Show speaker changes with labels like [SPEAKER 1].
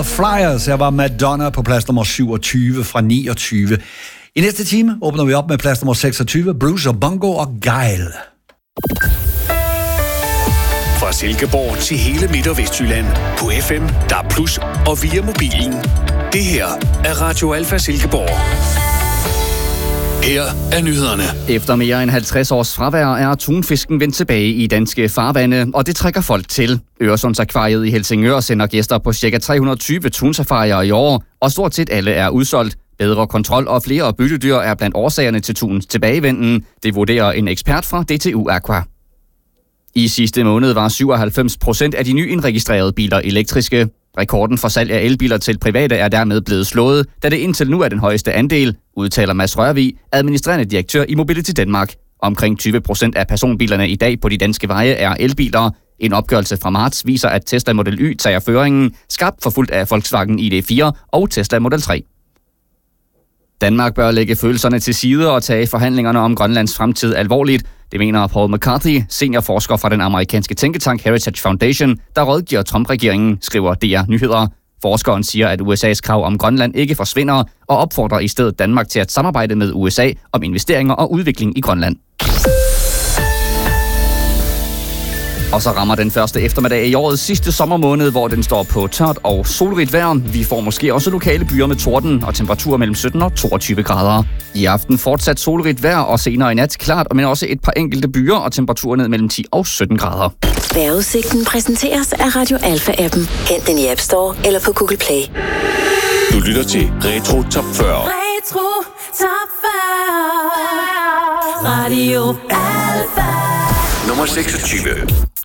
[SPEAKER 1] Flyers, jeg var Madonna på plads nummer 27 fra 29. I næste time åbner vi op med plads nummer 26, Bruce og Bongo og Geil.
[SPEAKER 2] Fra Silkeborg til hele Midt- og Vestjylland på FM, DAB+, og via mobilen. Det her er Radio Alfa Silkeborg. Her er nyhederne. Efter mere end 50 års fravær er tunfisken vendt tilbage i danske farvande, og det trækker folk til. Øresundsakvariet i Helsingør sender gæster på ca. 320 tunsafarier i år, og stort set alle er udsolgt. Bedre kontrol og flere byttedyr er blandt årsagerne til tunens tilbagevenden. Det vurderer en ekspert fra DTU Aqua. I sidste måned var 97% af de nyindregistrerede biler elektriske. Rekorden for salg af elbiler til private er dermed blevet slået, da det indtil nu er den højeste andel, udtaler Mads Rørvig, administrerende direktør i Mobility Danmark. Omkring 20% af personbilerne i dag på de danske veje er elbiler. En opgørelse fra marts viser, at Tesla Model Y tager føringen, skarpt forfulgt af Volkswagen ID4 og Tesla Model 3. Danmark bør lægge følelserne til side og tage forhandlingerne om Grønlands fremtid alvorligt. Det mener Paul McCarthy, seniorforsker fra den amerikanske tænketank Heritage Foundation, der rådgiver Trump-regeringen, skriver DR Nyheder. Forskeren siger, at USA's krav om Grønland ikke forsvinder, og opfordrer i stedet Danmark til at samarbejde med USA om investeringer og udvikling i Grønland. Og så rammer den første eftermiddag i årets sidste sommermåned, hvor den står på tørt og solrigt vejr. Vi får måske også lokale byer med torden og temperaturer mellem 17 og 22 grader. I aften fortsat solrigt vejr og senere i nat klart, men også et par enkelte byer og temperaturer ned mellem 10 og 17 grader.
[SPEAKER 3] Vejrudsigten præsenteres af Radio Alfa-appen. Hent den i App Store eller på Google Play.
[SPEAKER 2] Du lytter til Retro Top 40.
[SPEAKER 4] Retro Top 40. Radio Alfa.
[SPEAKER 2] Nummer 26.